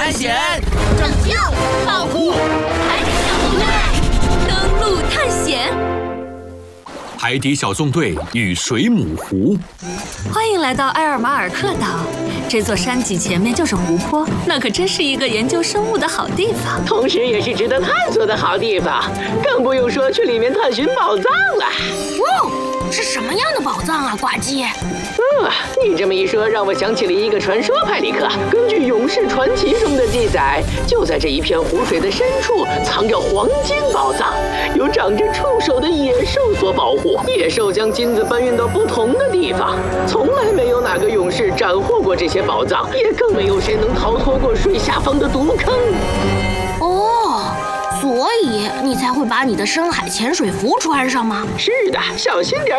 探险， 拯救、保护海底小纵队， 登陆探险。 海底小纵队与水母湖。 欢迎来到埃尔马尔克岛，这座山脊前面就是湖泊，那可真是一个研究生物的好地方， 同时也是值得探索的好地方，更不用说去里面探寻宝藏了。 哇，是什么样的宝藏啊，呱唧？ 你这么一说，让我想起了一个传说，派里克。根据《勇士传奇》中的记载，就在这一片湖水的深处藏着黄金宝藏，由长着触手的野兽所保护。野兽将金子搬运到不同的地方，从来没有哪个勇士斩获过这些宝藏，也更没有谁能逃脱过水下方的毒坑。 哦，所以你才会把你的深海潜水服穿上吗？ 是的，小心点。